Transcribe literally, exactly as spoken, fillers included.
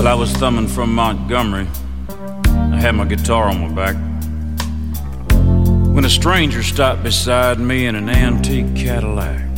While I was thumbing from Montgomery, I had my guitar on my back, when a stranger stopped beside me in an antique Cadillac.